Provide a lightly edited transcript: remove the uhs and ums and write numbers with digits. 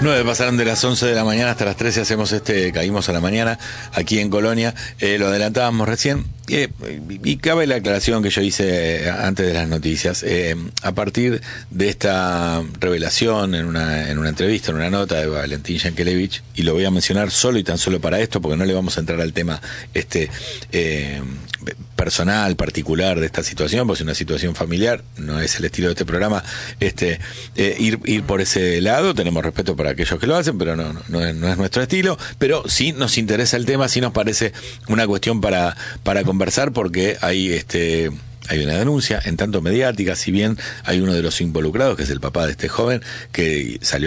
9 pasaron de las 11 de la mañana hasta las 13, hacemos Caímos a la mañana, aquí en Colonia. Lo adelantábamos recién, y cabe la aclaración que yo hice antes de las noticias. A partir de esta revelación en una entrevista, en una nota de Valentín Yankelevich, y lo voy a mencionar solo y tan solo para esto, porque no le vamos a entrar al tema personal, particular de esta situación, porque es una situación familiar, no es el estilo de este programa, ir por ese lado. Tenemos respeto para aquellos que lo hacen, pero no es nuestro estilo. Pero sí nos interesa el tema, sí nos parece una cuestión para conversar, porque hay una denuncia, en tanto mediática, si bien hay uno de los involucrados, que es el papá de este joven, que salió